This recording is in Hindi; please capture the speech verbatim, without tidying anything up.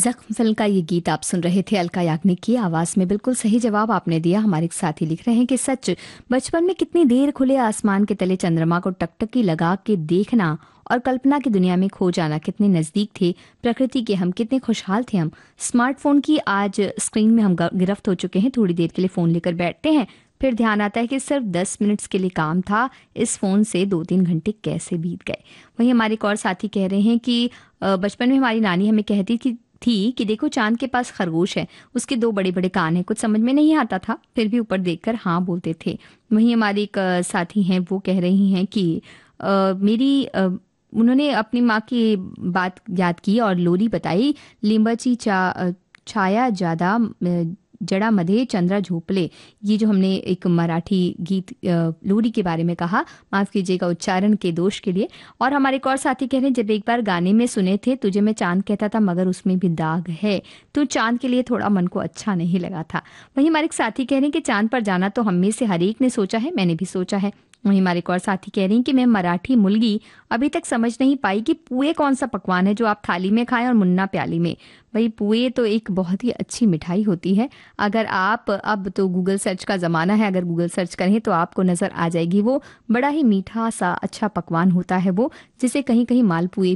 जख्म फिल्म का ये गीत आप सुन रहे थे अलका याग्निक की आवाज में। बिल्कुल सही जवाब आपने दिया। हमारे एक साथी लिख रहे हैं कि सच, बचपन में कितनी देर खुले आसमान के तले चंद्रमा को टकटकी लगा के देखना और कल्पना की दुनिया में खो जाना कितने नजदीक थे प्रकृति के। हम कितने खुशहाल थे। हम स्मार्टफोन की आज स्क्रीन में हम गिरफ्त हो चुके हैं। थोड़ी देर के लिए फोन लेकर बैठते हैं, फिर ध्यान आता है कि सिर्फ दस मिनट्स के लिए काम था, इस फोन से दो तीन घंटे कैसे बीत गए। वहीं हमारे एक और साथी कह रहे हैं कि बचपन में हमारी नानी हमें कहती कि थी कि देखो चांद के पास खरगोश है, उसके दो बड़े बड़े कान हैं। कुछ समझ में नहीं आता था, फिर भी ऊपर देखकर हाँ बोलते थे। वहीं हमारी एक साथी हैं, वो कह रही हैं कि आ, मेरी आ, उन्होंने अपनी माँ की बात याद की और लोरी बताई। लिंबाची चा छाया ज्यादा जड़ा मधे चंद्रा झोपले, ये जो हमने एक मराठी गीत लोरी के बारे में कहा, माफ कीजिएगा उच्चारण के दोष के लिए। और हमारे एक और साथी कह रहे हैं, जब एक बार गाने में सुने थे तुझे मैं चांद कहता था मगर उसमें भी दाग है, तो चांद के लिए थोड़ा मन को अच्छा नहीं लगा था। वहीं हमारे एक साथी कह रहे हैं कि चांद पर जाना तो हम में से हर एक ने सोचा है, मैंने भी सोचा है। वहीं हमारे एक और साथी कह रही हैं कि मैं मराठी मुलगी अभी तक समझ नहीं पाई कि पुए कौन सा पकवान है जो आप थाली में खाएं और मुन्ना प्याली में। भाई पुए तो एक बहुत ही अच्छी मिठाई होती है। अगर आप, अब तो गूगल सर्च का ज़माना है, अगर गूगल सर्च करें तो आपको नज़र आ जाएगी। वो बड़ा ही मीठा सा अच्छा पकवान होता है वो, जिसे कहीं कहीं मालपुए